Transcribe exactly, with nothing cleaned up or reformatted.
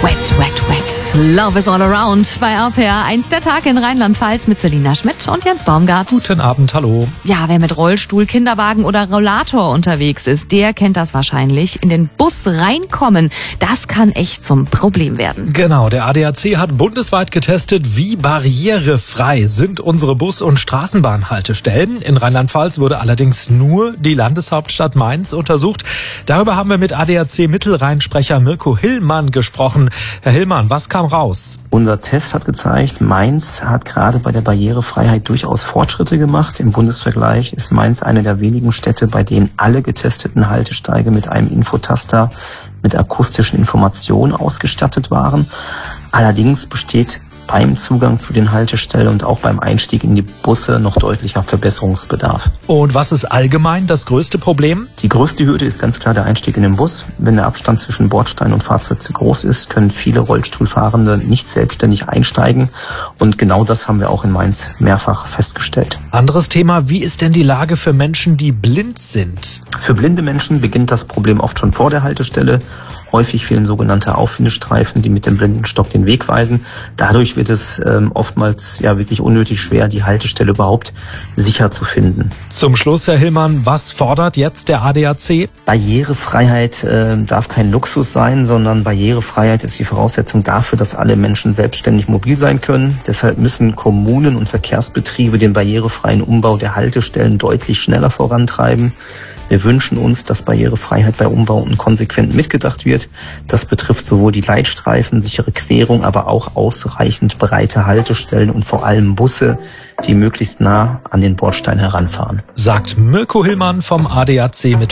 Wet, wet, wet. Love is all around bei R P R eins der Tag in Rheinland-Pfalz mit Selina Schmidt und Jens Baumgart. Guten Abend, hallo. Ja, wer mit Rollstuhl, Kinderwagen oder Rollator unterwegs ist, der kennt das wahrscheinlich. In den Bus reinkommen, das kann echt zum Problem werden. Genau, der A D A C hat bundesweit getestet, wie barrierefrei sind unsere Bus- und Straßenbahnhaltestellen. In Rheinland-Pfalz wurde allerdings nur die Landeshauptstadt Mainz untersucht. Darüber haben wir mit A D A C-Mittelrheinsprecher Mirko Hillmann gesprochen. Herr Hillmann, was kam raus? Unser Test hat gezeigt, Mainz hat gerade bei der Barrierefreiheit durchaus Fortschritte gemacht. Im Bundesvergleich ist Mainz eine der wenigen Städte, bei denen alle getesteten Haltesteige mit einem Infotaster mit akustischen Informationen ausgestattet waren. Allerdings besteht beim Zugang zu den Haltestellen und auch beim Einstieg in die Busse noch deutlicher Verbesserungsbedarf. Und was ist allgemein das größte Problem? Die größte Hürde ist ganz klar der Einstieg in den Bus. Wenn der Abstand zwischen Bordstein und Fahrzeug zu groß ist, können viele Rollstuhlfahrende nicht selbstständig einsteigen. Und genau das haben wir auch in Mainz mehrfach festgestellt. Anderes Thema, wie ist denn die Lage für Menschen, die blind sind? Für blinde Menschen beginnt das Problem oft schon vor der Haltestelle. Häufig fehlen sogenannte Auffindestreifen, die mit dem Blindenstock den Weg weisen. Dadurch wird es ähm, oftmals ja wirklich unnötig schwer, die Haltestelle überhaupt sicher zu finden. Zum Schluss, Herr Hillmann, was fordert jetzt der A D A C? Barrierefreiheit äh, darf kein Luxus sein, sondern Barrierefreiheit ist die Voraussetzung dafür, dass alle Menschen selbstständig mobil sein können. Deshalb müssen Kommunen und Verkehrsbetriebe den barrierefreien Umbau der Haltestellen deutlich schneller vorantreiben. Wir wünschen uns, dass Barrierefreiheit bei Umbauten konsequent mitgedacht wird. Das betrifft sowohl die Leitstreifen, sichere Querung, aber auch ausreichend breite Haltestellen und vor allem Busse, die möglichst nah an den Bordstein heranfahren. Sagt Mirko Hillmann vom A D A C mit